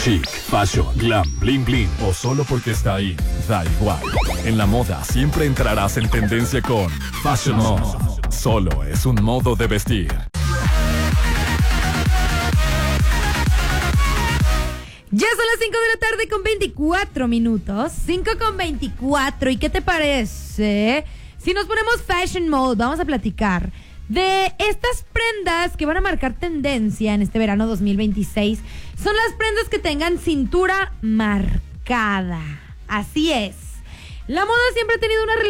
Chic, fashion, glam, bling bling o solo porque está ahí, da igual. En la moda siempre entrarás en tendencia con Fashion Mode. Solo es un modo de vestir. Ya son las 5 de la tarde con 24 minutos. 5 con 24. ¿Y qué te parece si nos ponemos Fashion Mode? Vamos a platicar de estas prendas que van a marcar tendencia en este verano 2026. Son las prendas que tengan cintura marcada. Así es. La moda siempre ha tenido una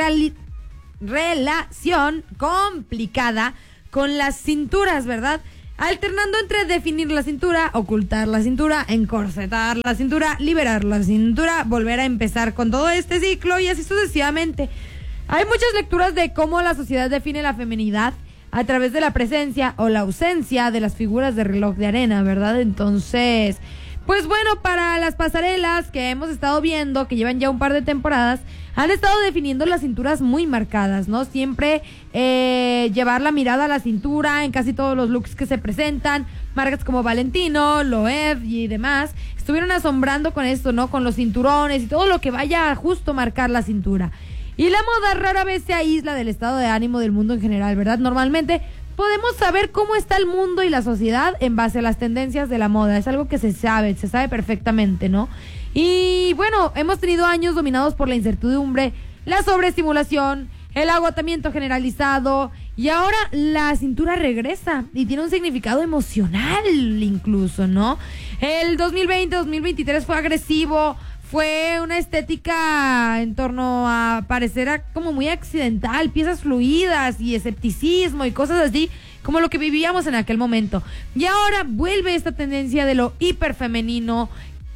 relación complicada con las cinturas, ¿verdad? Alternando entre definir la cintura, ocultar la cintura, encorsetar la cintura, liberar la cintura, volver a empezar con todo este ciclo y así sucesivamente. Hay muchas lecturas de cómo la sociedad define la feminidad a través de la presencia o la ausencia de las figuras de reloj de arena, ¿verdad? Entonces, pues bueno, para las pasarelas que hemos estado viendo, que llevan ya un par de temporadas, han estado definiendo las cinturas muy marcadas, ¿no? Siempre llevar la mirada a la cintura en casi todos los looks que se presentan. Marcas como Valentino, Loewe y demás estuvieron asombrando con esto, ¿no? Con los cinturones y todo lo que vaya a justo marcar la cintura. Y la moda rara vez se aísla del estado de ánimo del mundo en general, ¿verdad? Normalmente podemos saber cómo está el mundo y la sociedad en base a las tendencias de la moda. Es algo que se sabe perfectamente, ¿no? Y bueno, hemos tenido años dominados por la incertidumbre, la sobreestimulación, el agotamiento generalizado, y ahora la cintura regresa y tiene un significado emocional incluso, ¿no? El 2020-2023 fue agresivo. Fue una estética en torno a parecer como muy accidental, piezas fluidas y escepticismo y cosas así, como lo que vivíamos en aquel momento. Y ahora vuelve esta tendencia de lo hiperfemenino.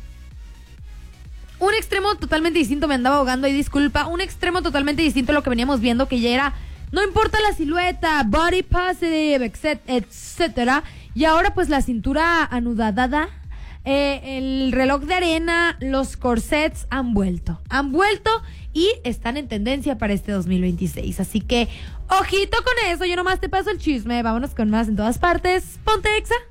Un extremo totalmente distinto, me andaba ahogando ahí, disculpa. Un extremo totalmente distinto a lo que veníamos viendo, que ya era, no importa la silueta, body positive, etcétera. Y ahora pues la cintura anudada, el reloj de arena, los corsets han vuelto y están en tendencia para este 2026. Así que, ojito con eso, yo nomás te paso el chisme. Vámonos con más en todas partes. Ponte Exa.